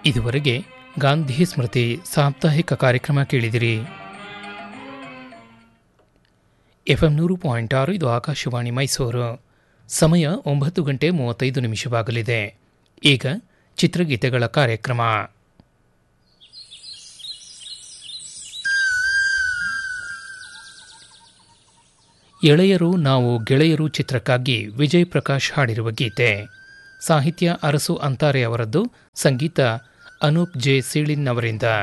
ಇದುವರೆಗೆ ಗಾಂಧಿ ಸ್ಮೃತಿ ಸಾಪ್ತಾಹಿಕ ಕಾರ್ಯಕ್ರಮ ಕೇಳಿದಿರಿ. FM 100.6 ಇದು ಆಕಾಶವಾಣಿ ಮೈಸೂರು. ಸಮಯ 9:35 ಈಗ ಚಿತ್ರಗೀತೆಗಳ ಕಾರ್ಯಕ್ರಮ. ಎಳೆಯರು ನಾವು ಗೆಳೆಯರು ಚಿತ್ರಕ್ಕಾಗಿ ವಿಜಯ್ ಪ್ರಕಾಶ್ ಹಾಡಿರುವ ಗೀತೆ. ಸಾಹಿತ್ಯ ಅರಸು ಅಂತಾರೆ ಅವರದ್ದು, ಸಂಗೀತ ಅನೂಪ್ ಜೆ ಸೀಳಿನ್ ಅವರಿಂದ.